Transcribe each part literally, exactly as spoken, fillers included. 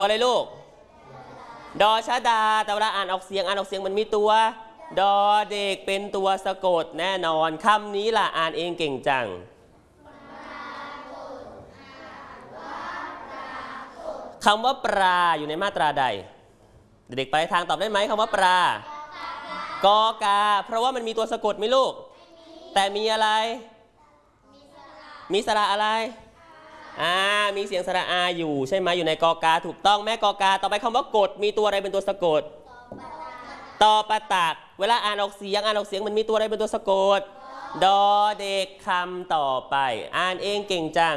อะไรลูกดอชะดาแต่เวลาอ่านออกเสียงอ่านออกเสียงมันมีตัวดอเด็กเป็นตัวสะกดแน่นอนคำนี้ล่ะอ่านเองเก่งจังคำว่าปลาอยู่ในมาตราใดเด็กไปทางตอบได้ไหมคำว่าปลากอกาเพราะว่ามันมีตัวสะกดไหมลูกแต่มีอะไรมีสระอะไรอ่ามีเสียงสระอาอยู่ใช่ไหมอยู่ในกอกาถูกต้องแม่กอกาต่อไปคำว่ากดมีตัวอะไรเป็นตัวสะกดตอปะตักเวลาอ่านออกเสียงอ่านออกเสียงมันมีตัวอะไรเป็นตัวสะกดดอเด็กคำต่อไปอ่านเองเก่งจัง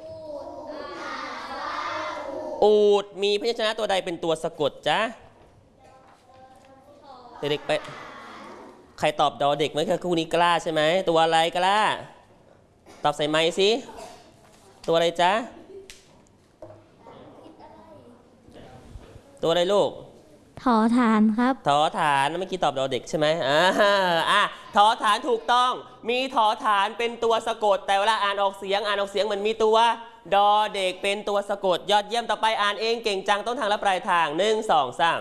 อูดมีพยัญชนะตัวใดเป็นตัวสะกดจ๊ะเด็กไปใครตอบดอเด็กไหมคือคู่นี้กล้าใช่ไหมตัวอะไรกล้าตอบใส่ไมค์สิตัวอะไรจ๊ะตัวอะไรลูกถอฐานครับถอฐานเมื่อกี้ตอบดอเด็กใช่ไหมอ่าอ่ะถอฐานถูกต้องมีถอฐานเป็นตัวสะกดแต่เวลาอ่านออกเสียงอ่านออกเสียงเหมือนมีตัวดอเด็กเป็นตัวสะกดยอดเยี่ยมต่อไปอ่านเองเก่งจังต้นทางและปลายทางหนึ่งสองสาม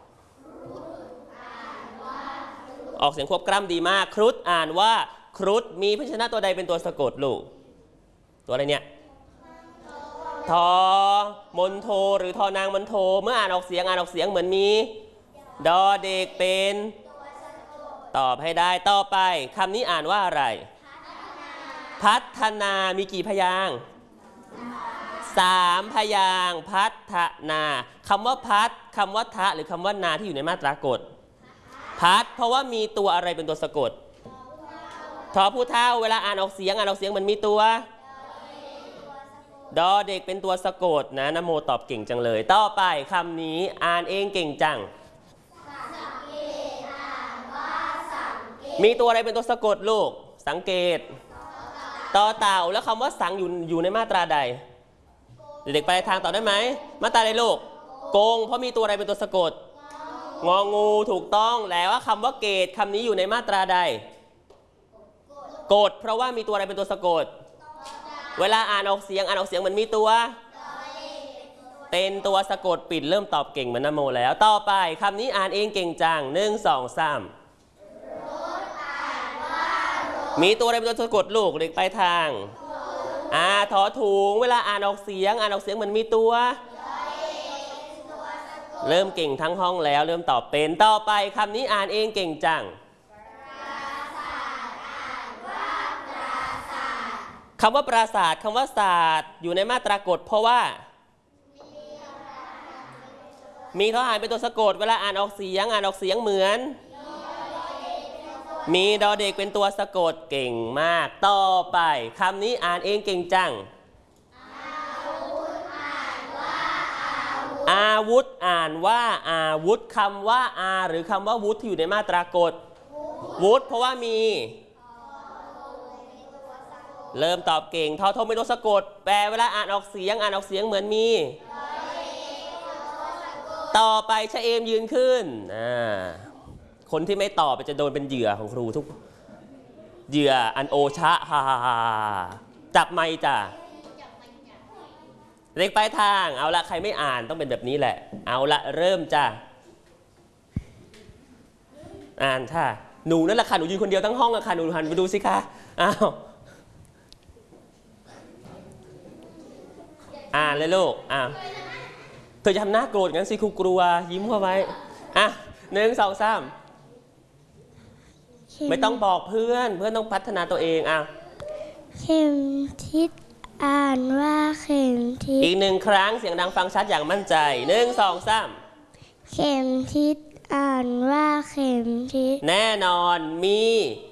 ออกเสียงควบกล้ำดีมากครุฑอ่านว่าครุฑมีพยัญชนะตัวใดเป็นตัวสะกดลูกตัวอะไรเนี่ยทอมนโทหรือทอนางมนโทเมื่ออ่านออกเสียงอ่านออกเสียงเหมือนมีดอเด็กเป็นตอบให้ได้ต่อไปคำนี้อ่านว่าอะไรพัฒนามีกี่พยางค์สามพยางค์พัฒนาคำว่าพัฒคำว่าทะหรือคำว่านาที่อยู่ในมาตรากฎพัฒเพราะว่ามีตัวอะไรเป็นตัวสะกดทอผู้เท่าเวลาอ่านออกเสียงอ่านออกเสียงมันมีตัวดอเด็กเป็นตัวสะกดนะนโมตอบเก่งจังเลยต่อไปคำนี้อ่านเองเก่งจังมีตัวอะไรเป็นตัวสะกดลูกสังเกตต่อเต่าแล้วคำว่าสังอยู่อยู่ในมาตราใดเด็กไปทางตอบได้ไหมมาตราใดลูกโกงเพราะมีตัวอะไรเป็นตัวสะกดงองูถูกต้องแล้วว่าคำว่าเกตคำนี้อยู่ในมาตราใดกดเพราะว่ามีตัวอะไรเป็นตัวสะกดเวลาอ่านออกเสียงอ่านออกเสียงเหมือนมีตัวเป็นตัวสะกดปิดเริ่มตอบเก่งเหมือนนโมแล้วต่อไปคำนี้อ่านเองเก่งจังหนึ่งสองสามมีตัวอะไรเป็นตัวสะกดลูกเด็กไปทางอ่าถอถุงเวลาอ่านออกเสียงอ่านออกเสียงเหมือนมีตัวเริ่มเก่งทั้งห้องแล้วเริ่มตอบเป็นต่อไปคำนี้อ่านเองเก่งจังคำว่าปราสาทคำว่าศาสตร์อยู่ในมาตรากฎเพราะว่ามีทหารเป็นตัวสะกดเวลาอ่านออกเสียงอ่านออกเสียงเหมือนมีดอเด็กเป็นตัวสะกดเก่งมากต่อไปคำนี้อ่านเองเก่งจังอาวุธอ่านว่าอาวุธคำว่าอาหรือคำว่าวุธที่อยู่ในมาตรากฎวุธเพราะว่ามีเริ่มตอบเก่งทอทงเป็นตัวสะกดแปลเวลาอ่านออกเสียงอ่านออกเสียงเหมือนมีต่อไปชะเอมยืนขึ้นคนที่ไม่ตอบจะโดนเป็นเหยื่อของครูทุกเหยื่ออันโอชะฮ่าฮ่าฮ่าจับไมค์จ้ะเล็กปลายทางเอาละใครไม่อ่านต้องเป็นแบบนี้แหละเอาละเริ่มจ้ะอ่านค่ะหนูนั่นแหละค่ะหนูยืนคนเดียวทั้งห้องอะค่ะหนูหันไปดูสิคะอ้าวอ่านเลยลูกอ่ะเธอจะทำหน้าโกรธงั้นสิครูกลัวยิ้มเข้าไว้อ่ะหนึ่งสองสามไม่ต้องบอกเพื่อนเพื่อนต้องพัฒนาตัวเองอ่ะเข็มทิศอ่านว่าเข็มทิศอีกหนึ่งครั้งเสียงดังฟังชัดอย่างมั่นใจหนึ่งสองสามเข็มทิศอ่านว่าเข็มทิศแน่นอนมี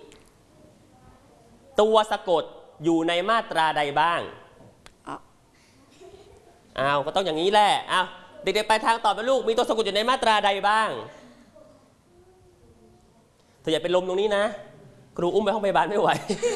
ตัวสะกดอยู่ในมาตราใดบ้างอ้าวก็ต้องอย่างนี้แหละอ้าวเด็กๆไปทางตอบไปลูกมีตัวสะกดอยู่ในมาตราใดบ้างเธออย่าเป็นลมตรงนี้นะครูอุ้มไปห้องพยาบาลไม่ไหว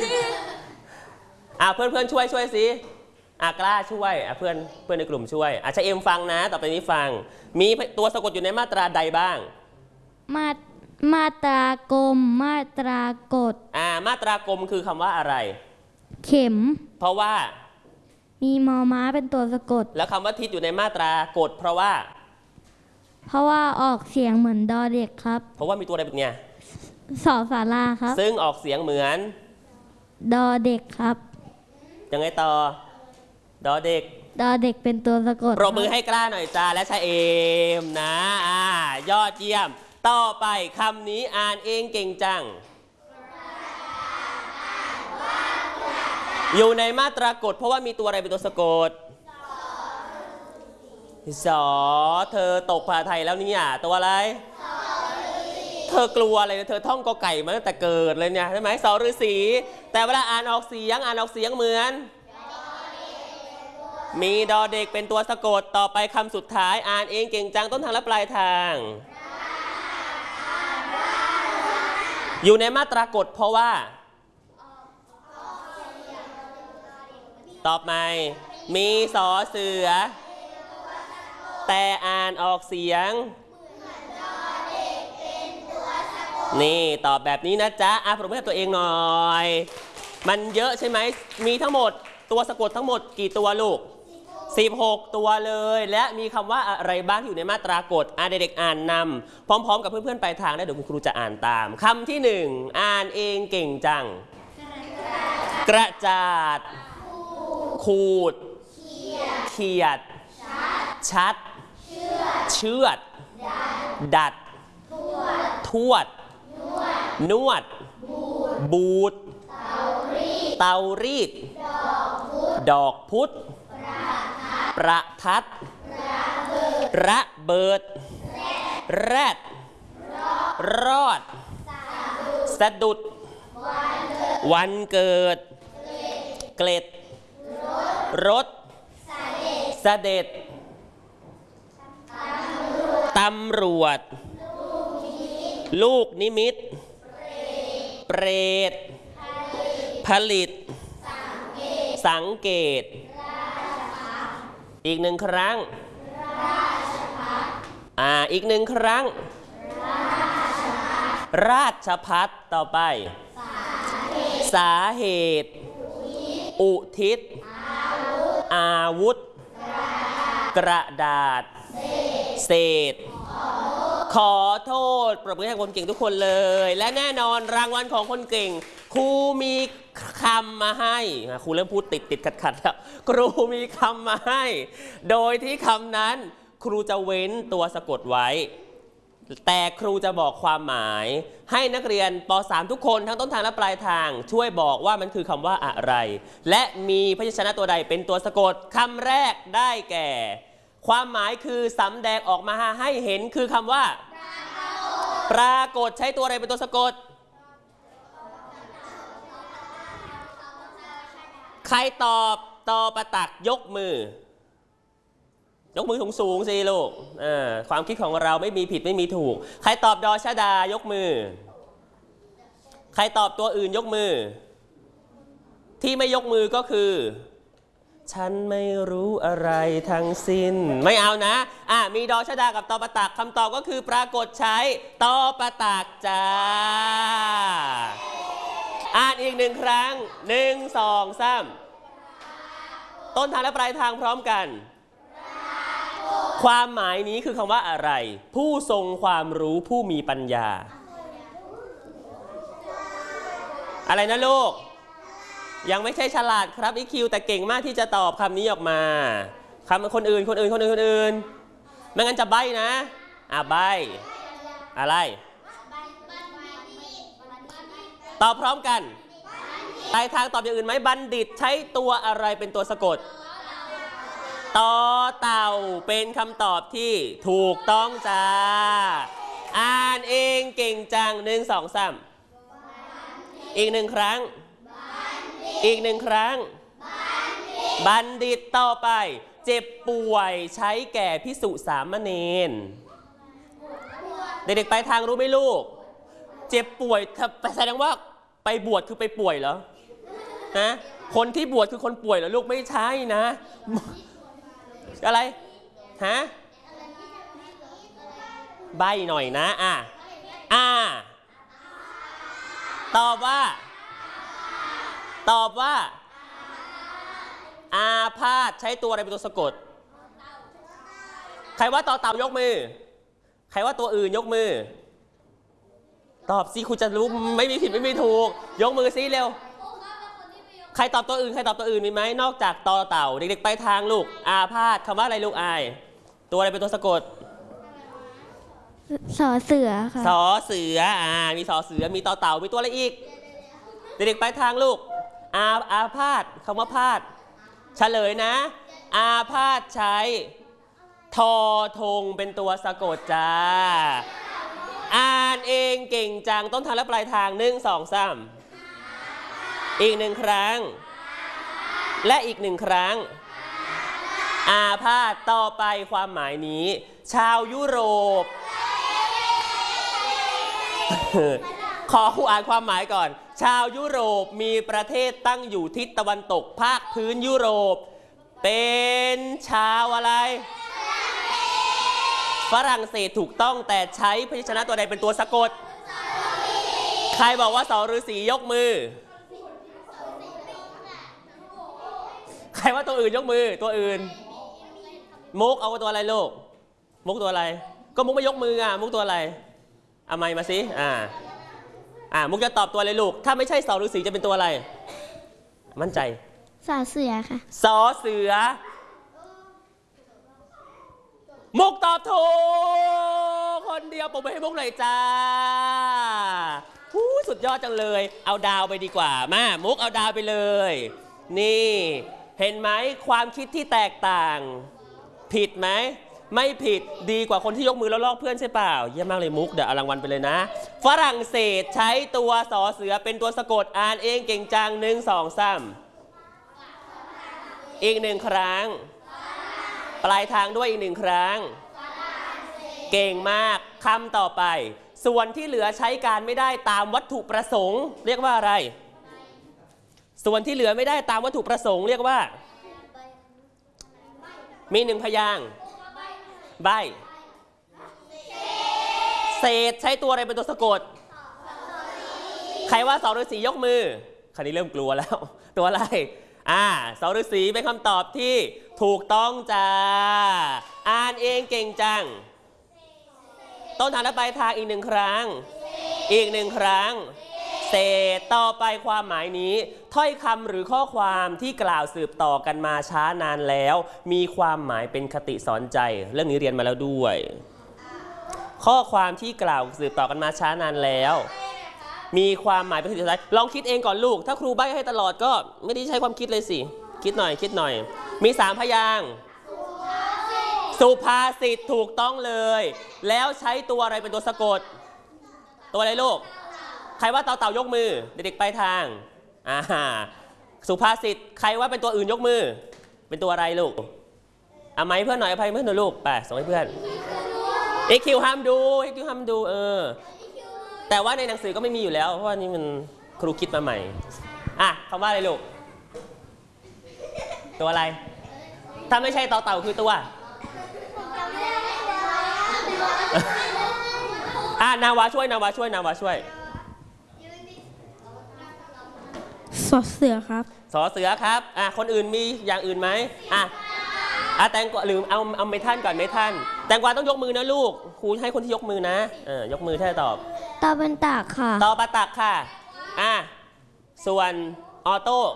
อ่าเพื่อนเพื่อนช่วยช่วยสิอ่ากล้าช่วยอ่าเพื่อนเพื่อนในกลุ่มช่วยอ่าชะเอมฟังนะต่อไปนี้ฟังมีตัวสะกดอยู่ในมาตราใดบ้างมามาตรากลมมาตรากฎอ่ามาตรากลมคือคำว่าอะไรเข็มเพราะว่ามมีมอม้าเป็นตัวสะกดแล้วคำว่าทิศอยู่ในมาตรากฎเพราะว่าเพราะว่าออกเสียงเหมือนดอเด็กครับเพราะว่ามีตัวอะไรแบบเนี้ยสอสาราครับซึ่งออกเสียงเหมือนดอเด็กครับยังไงต่อดอเด็กดอเด็กเป็นตัวสะกดปรบมือให้กล้าหน่อยจ้าและชาเอมนะอ่ายอดเยี่ยมต่อไปคำนี้อ่านเองเก่งจังอยู่ในมาตรากฎเพราะว่ามีตัวอะไรเป็นตัวสะกดสอเธอตกภาษาไทยแล้วเนี่ยตัวอะไรเธอกลัวอะไรเธอท่องกอไก่มาตั้งแต่เกิดเลยเนี่ยใช่ไหมสอฤาษีแต่เวลาอ่านออกเสียงอ่านออกเสียงเหมือนมีดอเด็กเป็นตัวสะกดต่อไปคำสุดท้ายอ่านเองเก่งจังต้นทางและปลายทางอยู่ในมาตรากฎเพราะว่าตอบใหม่มีสอเสือแต่อ่านออกเสียงนี่ตอบแบบนี้นะจ๊ะอ่ะปรบมือให้ตัวเองหน่อยมันเยอะใช่ไหมมีทั้งหมดตัวสะกดทั้งหมดกี่ตัวลูกสิบหกตัวเลยและมีคำว่าอะไรบ้างที่อยู่ในมาตรากฎอ่ะเด็กๆอ่านนำพร้อมๆกับเพื่อนๆปลายทางได้เดี๋ยวคุณครูจะอ่านตามคำที่หนึ่งอ่านเองเก่งจังกระจาดขูดเขียดชัดเชือดดัดทวดนวดบูดเตารีดดอกพุธประทัดระเบิดแรดรอดสะดุดวันเกิดเกล็ดรถเสด็จตำรวจลูกนิมิตเปรตผลิตสังเกตอีกหนึ่งครั้งอ่าอีกหนึ่งครั้งราชภัฏต่อไปสาเหตุอุทิศอาวุธกระดาษเศษขอโทษปรบมือให้คนเก่งทุกคนเลยและแน่นอนรางวัลของคนเก่งครูมีคำมาให้ครูเริ่มพูดติดติดขัดขัดแล้วครูมีคำมาให้โดยที่คำนั้นครูจะเว้นตัวสะกดไว้แต่ครูจะบอกความหมายให้นักเรียนป .สาม ทุกคนทั้งต้นทางและปลายทางช่วยบอกว่ามันคือคำว่าอะไรและมีพยัญชนะตัวใดเป็นตัวสะกดคำแรกได้แก่ความหมายคือสำแดงออกมาให้เห็นคือคำว่าปรากฏใช้ตัวอะไรเป็นตัวสะกดใครตอบตอประตักยกมือยกมือสูงสูงสิลูกความคิดของเราไม่มีผิดไม่มีถูกใครตอบดอชดายกมือใครตอบตัวอื่นยกมือที่ไม่ยกมือก็คือฉันไม่รู้อะไรทั้งสิ้นไม่เอานะอ่ะมีดอชดากับตอประตักคำตอบก็คือปรากฏใช้ตอประตักจ้าอ่านอีกหนึ่งครั้งหนึ่งสองสามต้นทางและปลายทางพร้อมกันความหมายนี้คือคำว่าอะไรผู้ทรงความรู้ผู้มีปัญญาอะไรนะลูกยังไม่ใช่ฉลาดครับอีคิวแต่เก่งมากที่จะตอบคำนี้ออกมาคำคนอื่นคนอื่นคนอื่นคนอื่นไม่งั้นจะใบ้นะอ่ะใบ้อะไรตอบพร้อมกันปลายทางตอบอย่างอื่นไหมบัณฑิตใช้ตัวอะไรเป็นตัวสะกดต่อเต่าเป็นคำตอบที่ถูกต้องจ้าอ่านเองเก่งจังหนึ่งสองสามอีกหนึ่งครั้งอีกหนึ่งครั้งบัณฑิตต่อไปเจ็บป่วยใช้แก่ภิกษุสามเณรเด็กๆไปทางรู้ไหมลูกเจ็บป่วยแสดงว่าไปบวชคือไปป่วยเหรอนะคนที่บวชคือคนป่วยเหรอลูกไม่ใช่นะอะไรฮะใบ้หน่อยนะอ่ะอ่าตอบว่าตอบว่าอาพาธใช้ตัวอะไรเป็นตัวสะกดใครว่าต่อเต่ายกมือใครว่าตัวอื่นยกมือตอบสิคุณจะรู้ไม่มีผิดไม่มีถูกยกมือซิเร็วใครตอบตัวอื่นใครตอบตัวอื่นมีไหมนอกจากต่อเต่าเด็กๆไปทางลูกอาพาธคำว่าอะไรลูกอายตัวอะไรเป็นตัวสะกดสอเสือค่ะสอเสืออ่ามีสอเสือมีต่อเต่ามีตัวอะไรอีกเด็กๆไปทางลูกอาอาพาธคำว่าพาธเฉลยนะอาพาธใช้ทอทงเป็นตัวสะกดจ้าอ่านเองเก่งจังต้นทางและปลายทางหนึ่งสองสามอีกหนึ่งครั้งและอีกหนึ่งครั้งอาพาธต่อไปความหมายนี้ชาวยุโรป ขอครูอ่านความหมายก่อนชาวยุโรปมีประเทศตั้งอยู่ทิศตะวันตกภาคพื้นยุโรปเป็นชาวอะไรฝรั่งเศสถูกต้องแต่ใช้พยัญชนะตัวใดเป็นตัวสะกดใครบอกว่าสอฤาษียกมือใครว่าตัวอื่นยกมือตัวอื่นมุกเอาตัวอะไรลูกมุกตัวอะไรก็มุกไม่ยกมืออ่ะมุกตัวอะไรเอาไมค์มาสิอ่าอ่ามุกจะตอบตัวอะไรลูกถ้าไม่ใช่สอฤาษีจะเป็นตัวอะไรมั่นใจสอเสือค่ะสอเสือมุกตอบถูกคนเดียวปรบมือให้มุกหน่อยจ้าผู้สุดยอดจังเลยเอาดาวไปดีกว่ามามุกเอาดาวไปเลยนี่เห็นไหมความคิดที่แตกต่างผิดไหมไม่ผิดดีกว่าคนที่ยกมือแล้วลอกเพื่อนใช่เปล่าเยี่ยมมากเลยมุกเดี๋ยวเอารางวัลไปเลยนะฝรั่งเศสใช้ตัวสอเสือเป็นตัวสะกดอ่านเองเก่งจังหนึ่งสองสามอีกหนึ่งครั้งปลายทางด้วยอีกหนึ่งครั้งเก่งมากคำต่อไปส่วนที่เหลือใช้การไม่ได้ตามวัตถุประสงค์เรียกว่าอะไรส่วนที่เหลือไม่ได้ตามวัตถุประสงค์เรียกว่ามีหนึ่งพยางค์ใบเศษใช้ตัวอะไรเป็นตัวสะกดใครว่าสอฤาษียกมือคราวนี้เริ่มกลัวแล้วตัวอะไรอ่าสอฤาษีเป็นคำตอบที่ถูกต้องจ้าอ่านเองเก่งจังต้นทางและปลายทางอีกหนึ่งครั้งอีกหนึ่งครั้งเศษต่อไปความหมายนี้ถ้อยคำหรือข้อความที่กล่าวสืบต่อกันมาช้านานแล้วมีความหมายเป็นคติสอนใจเรื่องนี้เรียนมาแล้วด้วยข้อความที่กล่าวสืบต่อกันมาช้านานแล้วมีความหมายเป็นคติสอนใจลองคิดเองก่อนลูกถ้าครูใบ้ให้ตลอดก็ไม่ได้ใช้ความคิดเลยสิคิดหน่อยคิดหน่อยมีสามพยางค์สุภาษิตถูกต้องเลยแล้วใช้ตัวอะไรเป็นตัวสะกดตัวอะไรลูกใครว่าเต่าเต่ายกมือเด็กๆไปทางอ่าสุภาษิตใครว่าเป็นตัวอื่นยกมือเป็นตัวอะไรลูกเอาไม้เพื่อนหน่อยอภัยเพื่อนหน่อยลูกไปส่งให้เพื่อนเอ็กคิวห้ามดูเอ็กคิวห้ามดูเออแต่ว่าในหนังสือก็ไม่มีอยู่แล้วเพราะว่านี่มันครูคิดมาใหม่อ่ะคำว่าอะไรลูกตัวอะไรถ้าไม่ใช่เต่าเต่าคือตัวอ่ะนาวาช่วยนาวาช่วยนาวาช่วยสอเสือครับสอเสือครับอ่ะคนอื่นมีอย่างอื่นไหมอ่ะอ่ะแตงกวาหรือเอาเอาเมทัลก่อนเมทัลแตงกวาต้องยกมือนะลูกครูให้คนที่ยกมือนะเออยกมือถ้าตอบตอเป็นตักค่ะตอปะตักค่ะอ่ะส่วนออโต้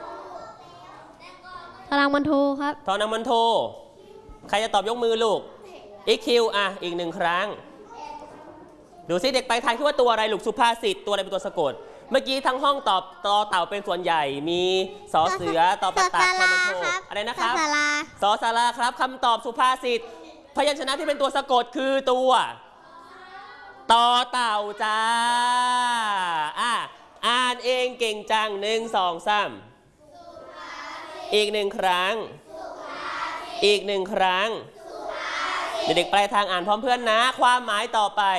พลังมันโทครับทอนังมันโทใครจะตอบยกมือลูกอีกคิวอ่ะอีกหนึ่งครั้งดูซิเด็กไปทางคิดว่าตัวอะไรลูกสุภาษิตตัวอะไรเป็นตัวสะกดเมื่อกี้ทั้งห้องตอบตอเต่าเป็นส่วนใหญ่มีสอเสือตอปะตักทอมันโทอะไรนะครับสอสาราครับคำตอบสุภาษิตพยัญชนะที่เป็นตัวสะกดคือตัวตอเต่าจ้าอ่ะอ่านเองเก่งจังหนึ่งสองสามอีกหนึ่งครั้งอีกหนึ่งครั้งเด็กๆปลายทางอ่านพร้อมเพื่อนนะความหมายต่อไป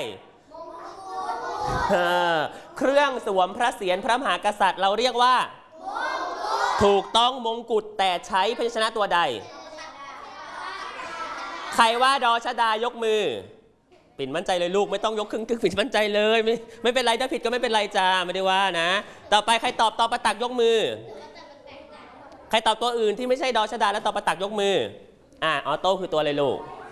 เครื่องสวมพระเศียรพระมหากษัตริย์เราเรียกว่าถูกต้องมงกุฎแต่ใช้พยัญชนะตัวใดใครว่าดอชดายกมือปิ่นมั่นใจเลยลูกไม่ต้องยกครึ่งตึกปิ่นมั่นใจเลยไม่ไม่เป็นไรถ้าผิดก็ไม่เป็นไรจ้าไม่ได้ว่านะต่อไปใครตอบตอปะตักยกมือใครตอบตัวอื่นที่ไม่ใช่ดอชดาและตอประตักยกมืออ่าออโต้คือตัวอะไรลูก